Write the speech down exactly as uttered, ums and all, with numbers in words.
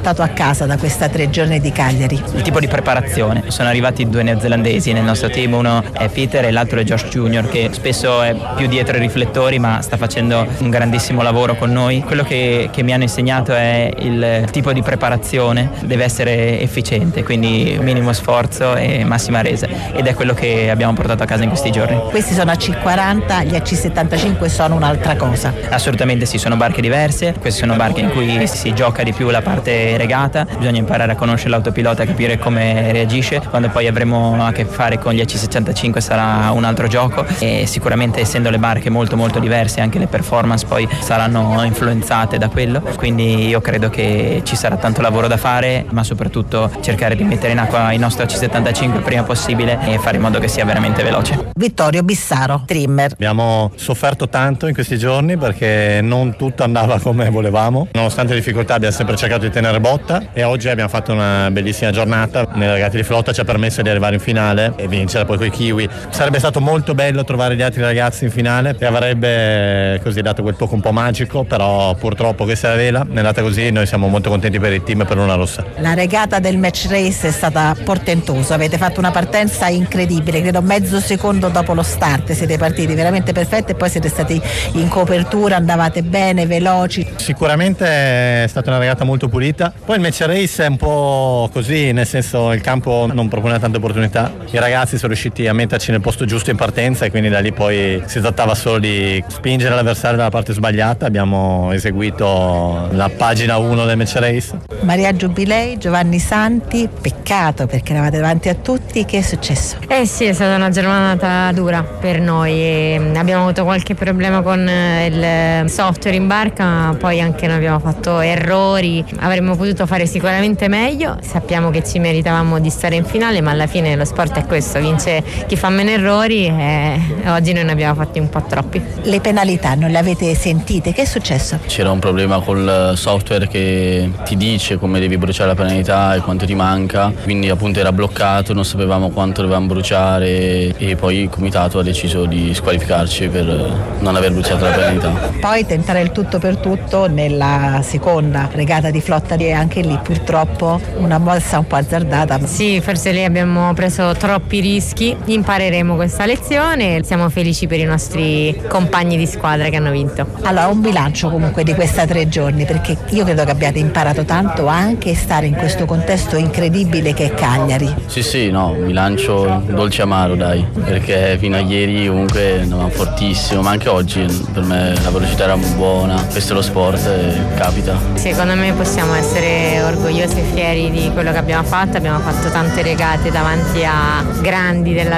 portato a casa da questa tre giorni di Cagliari? Il tipo di preparazione. Sono arrivati due neozelandesi nel nostro team, uno è Peter e l'altro è Josh Junior, che spesso è più dietro i riflettori ma sta facendo un grandissimo lavoro con noi. Quello che, che mi hanno insegnato è il tipo di preparazione, deve essere efficiente, quindi minimo sforzo e massima resa, ed è quello che abbiamo portato a casa in questi giorni. Questi sono A C quaranta, gli A C settantacinque sono un'altra cosa. Assolutamente sì, sono barche diverse, queste sono barche in cui si gioca di più la parte regata, bisogna imparare a conoscere l'autopilota e capire come reagisce. Quando poi avremo a che fare con gli A C sessantacinque sarà un altro gioco, e sicuramente essendo le barche molto molto diverse anche le performance poi saranno influenzate da quello, quindi io credo che ci sarà tanto lavoro da fare, ma soprattutto cercare di mettere in acqua il nostro A C settantacinque il prima possibile e fare in modo che sia veramente veloce. Vittorio Bissaro, trimmer. Abbiamo sofferto tanto in questi giorni perché non tutto andava come volevamo, nonostante le difficoltà abbiamo sempre cercato di tenere botta, e oggi abbiamo fatto una bellissima giornata. Nelle regate di flotta ci ha permesso di arrivare in finale e vincere poi coi kiwi. Sarebbe stato molto bello trovare gli altri ragazzi in finale e avrebbe così dato quel tocco un po' magico, però purtroppo questa è la vela, è andata così. Noi siamo molto contenti per il team e per Luna Rossa. La regata del match race è stata portentosa, avete fatto una partenza incredibile, credo mezzo secondo dopo lo start siete partiti veramente perfetti e poi siete stati in copertura, andavate bene, veloci. Sicuramente è stata una regata molto pulita, poi il match race è un po' così, nel senso il campo non propone tante opportunità, i ragazzi sono riusciti a metterci nel posto giusto in partenza e quindi da lì poi si trattava solo di spingere l'avversario dalla parte sbagliata. Abbiamo eseguito la pagina uno del match race. Maria Giubilei, Giovanni Santi, peccato perché eravate davanti a tutti, che è successo? Eh sì, è stata una giornata dura per noi e abbiamo avuto qualche problema con il software in barca, ma poi anche noi abbiamo fatto errori, avremmo potuto fare sicuramente meglio, sappiamo che ci meritavamo di stare in finale, ma alla fine lo sport è questo, vince chi fa meno errori e oggi noi ne abbiamo fatti un po' troppi. Le penalità non le avete sentite? Che è successo? C'era un problema col software che ti dice come devi bruciare la penalità e quanto ti manca, quindi appunto era bloccato, non sapevamo quanto dovevamo bruciare e poi il comitato ha deciso di squalificarci per non aver bruciato la penalità. Poi tentare il tutto per tutto nella seconda regata di flotta, e anche lì purtroppo una mossa un po' azzardata. Sì, forse lì abbiamo preso troppi rischi, impareremo questa lezione, siamo felici per i nostri compagni di squadra che hanno vinto. Allora, un bilancio comunque di questa tre giorni, perché io credo che abbiate imparato tanto anche stare in questo contesto incredibile che è Cagliari. Sì sì, no, bilancio dolce amaro dai, perché fino a ieri comunque andavamo fortissimo, ma anche oggi per me la velocità era buona, questo è lo sport e capita. Secondo me possiamo essere orgogliosi e fieri di quello che abbiamo fatto, abbiamo fatto tante regate davanti a grandi della